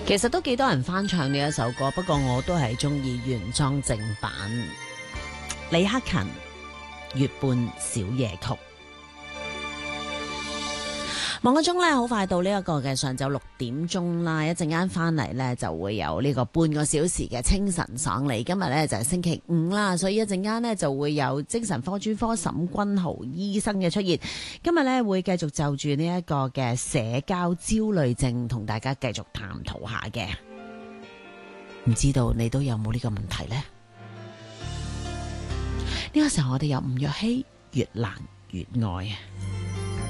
其實都幾多人翻唱呢一首歌，不過我都係中意原裝正版。李克勤《月半小夜曲》。望個鐘咧，好快到呢一個嘅上晝6點鐘啦！一陣間翻嚟咧，就會有呢個半個小時嘅清晨爽利。今日咧就係星期五啦，所以一陣間咧就會有精神科專科沈君豪醫生嘅出現。今日咧會繼續就住呢一個嘅社交焦慮症同大家繼續探討下嘅。唔知道你都有冇呢個問題呢？呢個時候我哋有吳若希《越難越愛》。